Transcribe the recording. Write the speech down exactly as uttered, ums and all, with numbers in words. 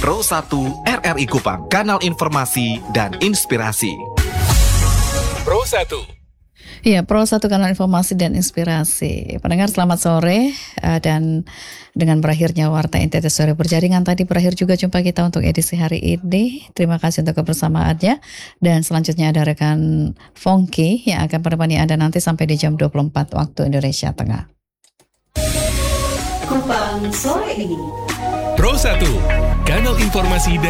Pro satu R R I Kupang, kanal informasi dan inspirasi. Pro satu. Iya, Pro satu kanal informasi dan inspirasi. Pendengar selamat sore, uh, dan dengan berakhirnya Warta N T T Sore Berjaringan tadi berakhir juga jumpa kita untuk edisi hari ini. Terima kasih untuk kebersamaannya, dan selanjutnya ada rekan Fongki yang akan menemani Anda nanti sampai di jam dua puluh empat waktu Indonesia Tengah. Kupang sore ini. Pro satu, kanal informasi dan